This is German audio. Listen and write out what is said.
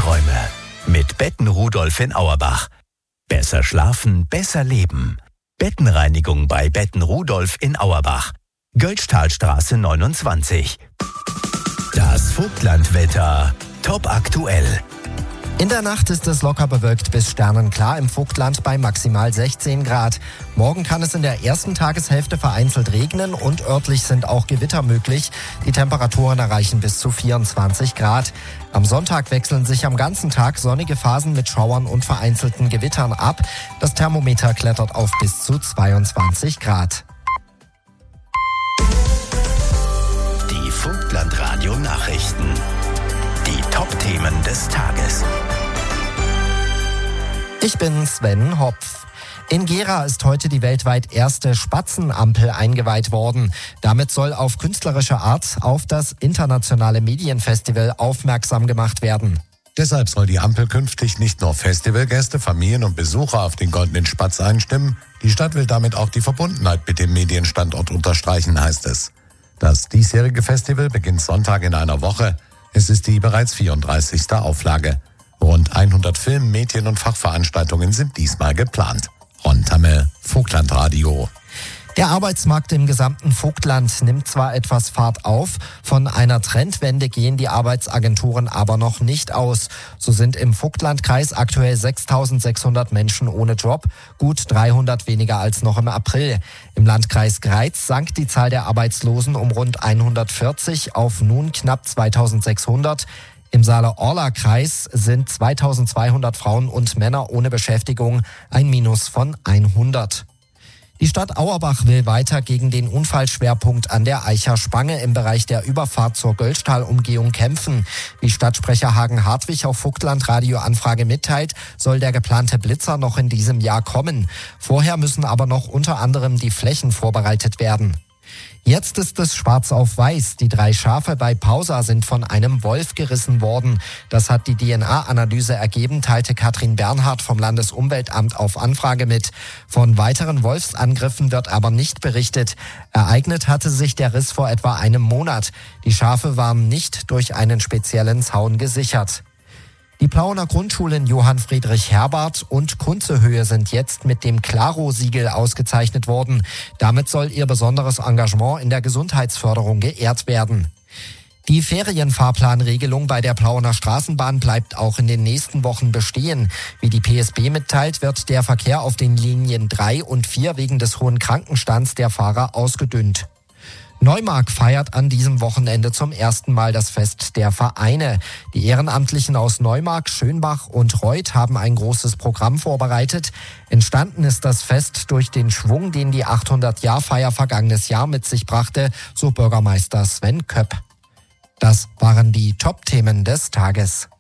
Träume mit Betten Rudolf in Auerbach. Besser schlafen, besser leben. Bettenreinigung bei Betten Rudolf in Auerbach. Götztalstraße 29. Das Vogtlandwetter. Top aktuell. In der Nacht ist es locker bewölkt bis sternenklar im Vogtland bei maximal 16 Grad. Morgen kann es in der ersten Tageshälfte vereinzelt regnen und örtlich sind auch Gewitter möglich. Die Temperaturen erreichen bis zu 24 Grad. Am Sonntag wechseln sich am ganzen Tag sonnige Phasen mit Schauern und vereinzelten Gewittern ab. Das Thermometer klettert auf bis zu 22 Grad. Die Vogtland-Radio-Nachrichten. Die Top-Themen des Tages. Ich bin Sven Hopf. In Gera ist heute die weltweit erste Spatzenampel eingeweiht worden. Damit soll auf künstlerische Art auf das internationale Medienfestival aufmerksam gemacht werden. Deshalb soll die Ampel künftig nicht nur Festivalgäste, Familien und Besucher auf den Goldenen Spatz einstimmen. Die Stadt will damit auch die Verbundenheit mit dem Medienstandort unterstreichen, heißt es. Das diesjährige Festival beginnt Sonntag in einer Woche. Es ist die bereits 34. Auflage. Rund 100 Film-, Medien- und Fachveranstaltungen sind diesmal geplant. Ron Tamme, Vogtlandradio. Der Arbeitsmarkt im gesamten Vogtland nimmt zwar etwas Fahrt auf, von einer Trendwende gehen die Arbeitsagenturen aber noch nicht aus. So sind im Vogtlandkreis aktuell 6.600 Menschen ohne Job, gut 300 weniger als noch im April. Im Landkreis Greiz sank die Zahl der Arbeitslosen um rund 140 auf nun knapp 2.600. Im Saale-Orla-Kreis sind 2.200 Frauen und Männer ohne Beschäftigung, ein Minus von 100. Die Stadt Auerbach will weiter gegen den Unfallschwerpunkt an der Eicher Spange im Bereich der Überfahrt zur Götztal-Umgehung kämpfen. Wie Stadtsprecher Hagen Hartwig auf Vogtland-Radio-Anfrage mitteilt, soll der geplante Blitzer noch in diesem Jahr kommen. Vorher müssen aber noch unter anderem die Flächen vorbereitet werden. Jetzt ist es schwarz auf weiß. Die 3 Schafe bei Pausa sind von einem Wolf gerissen worden. Das hat die DNA-Analyse ergeben, teilte Katrin Bernhard vom Landesumweltamt auf Anfrage mit. Von weiteren Wolfsangriffen wird aber nicht berichtet. Ereignet hatte sich der Riss vor etwa einem Monat. Die Schafe waren nicht durch einen speziellen Zaun gesichert. Die Plauener Grundschulen Johann Friedrich Herbart und Kunzehöhe sind jetzt mit dem Claro-Siegel ausgezeichnet worden. Damit soll ihr besonderes Engagement in der Gesundheitsförderung geehrt werden. Die Ferienfahrplanregelung bei der Plauener Straßenbahn bleibt auch in den nächsten Wochen bestehen. Wie die PSB mitteilt, wird der Verkehr auf den Linien 3 und 4 wegen des hohen Krankenstands der Fahrer ausgedünnt. Neumark feiert an diesem Wochenende zum ersten Mal das Fest der Vereine. Die Ehrenamtlichen aus Neumark, Schönbach und Reuth haben ein großes Programm vorbereitet. Entstanden ist das Fest durch den Schwung, den die 800-Jahr-Feier vergangenes Jahr mit sich brachte, so Bürgermeister Sven Köpp. Das waren die Top-Themen des Tages.